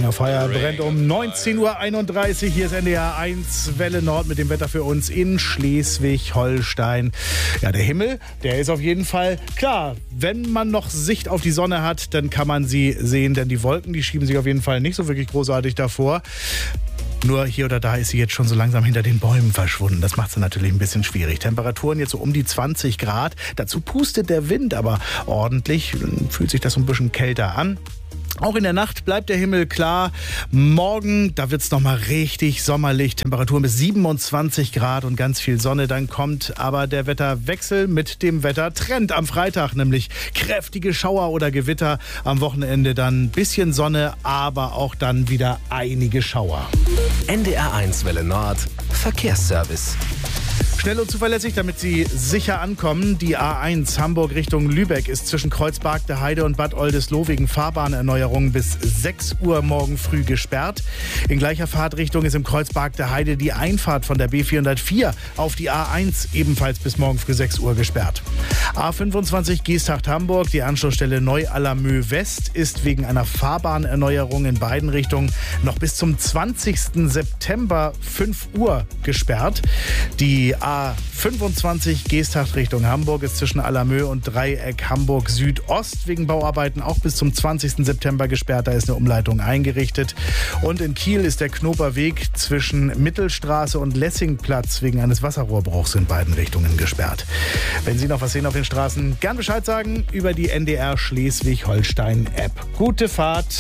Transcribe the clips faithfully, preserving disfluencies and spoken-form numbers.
Ring of Fire brennt um neunzehn Uhr einunddreißig. Hier ist N D R eins Welle Nord mit dem Wetter für uns in Schleswig-Holstein. Ja, der Himmel, der ist auf jeden Fall klar. Wenn man noch Sicht auf die Sonne hat, dann kann man sie sehen, denn die Wolken, die schieben sich auf jeden Fall nicht so wirklich großartig davor. Nur hier oder da ist sie jetzt schon so langsam hinter den Bäumen verschwunden. Das macht es natürlich ein bisschen schwierig. Temperaturen jetzt so um die zwanzig Grad. Dazu pustet der Wind, aber ordentlich fühlt sich das so ein bisschen kälter an. Auch in der Nacht bleibt der Himmel klar. Morgen, da wird es nochmal richtig sommerlich. Temperaturen bis siebenundzwanzig Grad und ganz viel Sonne. Dann kommt aber der Wetterwechsel mit dem Wettertrend am Freitag, nämlich kräftige Schauer oder Gewitter. Am Wochenende dann ein bisschen Sonne, aber auch dann wieder einige Schauer. N D R eins Welle Nord, Verkehrsservice. Schnell und zuverlässig, damit Sie sicher ankommen. Die A eins Hamburg Richtung Lübeck ist zwischen Kreuzberg der Heide und Bad Oldesloe wegen Fahrbahnerneuerung bis sechs Uhr morgen früh gesperrt. In gleicher Fahrtrichtung ist im Kreuzberg der Heide die Einfahrt von der B vierhundertvier auf die A eins ebenfalls bis morgen früh sechs Uhr gesperrt. A fünfundzwanzig Geesthacht-Hamburg, die Anschlussstelle Neu-Allermö West, ist wegen einer Fahrbahnerneuerung in beiden Richtungen noch bis zum zwanzigsten September fünf Uhr gesperrt. Die A fünfundzwanzig Geesthacht Richtung Hamburg ist zwischen Allermö und Dreieck Hamburg Südost wegen Bauarbeiten auch bis zum zwanzigsten September gesperrt. Da ist eine Umleitung eingerichtet. Und in Kiel ist der Knoperweg zwischen Mittelstraße und Lessingplatz wegen eines Wasserrohrbruchs in beiden Richtungen gesperrt. Wenn Sie noch was sehen auf den Straßen, gern Bescheid sagen über die N D R Schleswig-Holstein-App. Gute Fahrt!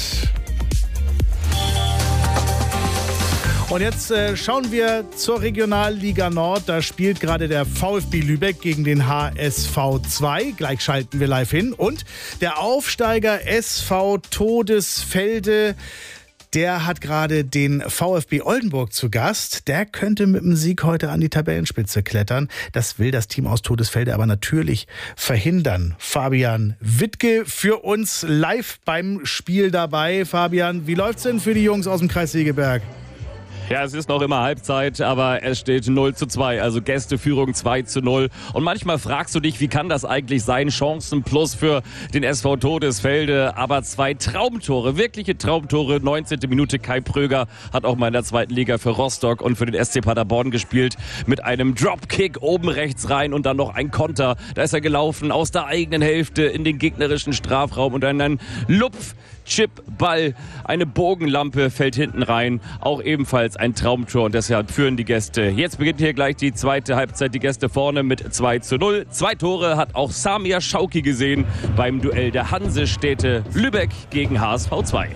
Und jetzt äh, schauen wir zur Regionalliga Nord. Da spielt gerade der VfB Lübeck gegen den H S V zwei. Gleich schalten wir live hin. Und der Aufsteiger S V Todesfelde, der hat gerade den VfB Oldenburg zu Gast. Der könnte mit dem Sieg heute an die Tabellenspitze klettern. Das will das Team aus Todesfelde aber natürlich verhindern. Fabian Wittke für uns live beim Spiel dabei. Fabian, wie läuft's denn für die Jungs aus dem Kreis Segeberg? Ja, es ist noch immer Halbzeit, aber es steht null zu zwei, also Gästeführung zwei zu null. Und manchmal fragst du dich, wie kann das eigentlich sein? Chancen plus für den S V Todesfelde, aber zwei Traumtore, wirkliche Traumtore. neunzehnte Minute, Kai Pröger hat auch mal in der zweiten Liga für Rostock und für den S C Paderborn gespielt. Mit einem Dropkick oben rechts rein und dann noch ein Konter. Da ist er gelaufen aus der eigenen Hälfte in den gegnerischen Strafraum und dann ein Lupf. Chipball, eine Bogenlampe fällt hinten rein, auch ebenfalls ein Traumtor und deshalb führen die Gäste. Jetzt beginnt hier gleich die zweite Halbzeit, die Gäste vorne mit zwei zu null. Zwei Tore hat auch Samir Schauki gesehen beim Duell der Hansestädte Lübeck gegen H S V zwei.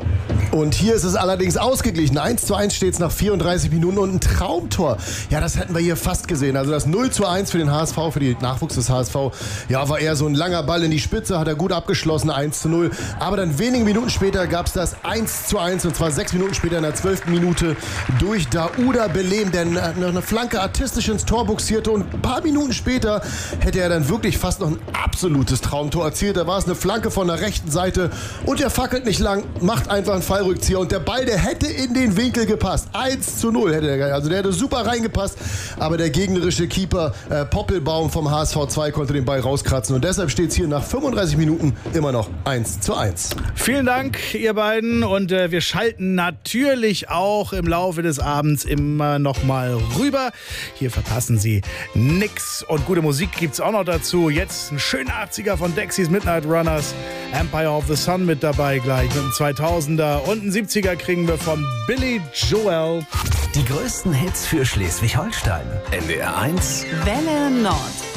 Und hier ist es allerdings ausgeglichen. eins zu eins steht es nach vierunddreißig Minuten und ein Traumtor. Ja, das hätten wir hier fast gesehen. Also das null zu eins für den H S V, für die Nachwuchs des H S V. Ja, war eher so ein langer Ball in die Spitze, hat er gut abgeschlossen, eins zu null. Aber dann wenige Minuten später gab es das eins zu eins und zwar sechs Minuten später in der zwölften Minute durch Dauda Belem, der eine Flanke artistisch ins Tor buxierte und ein paar Minuten später hätte er dann wirklich fast noch ein absolutes Traumtor erzielt. Da war es eine Flanke von der rechten Seite und der fackelt nicht lang, macht einfach einen Fall. Rückzieher und der Ball, der hätte in den Winkel gepasst. eins zu null hätte er, also der hätte super reingepasst, aber der gegnerische Keeper äh, Poppelbaum vom H S V zwei konnte den Ball rauskratzen und deshalb steht es hier nach fünfunddreißig Minuten immer noch eins zu eins. Vielen Dank, ihr beiden, und äh, wir schalten natürlich auch im Laufe des Abends immer noch mal rüber. Hier verpassen Sie nix und gute Musik gibt's auch noch dazu. Jetzt ein schöner achtziger von Dexys Midnight Runners, Empire of the Sun mit dabei gleich mit dem zweitausender. Und einen siebziger kriegen wir von Billy Joel. Die größten Hits für Schleswig-Holstein. N D R eins Welle Nord.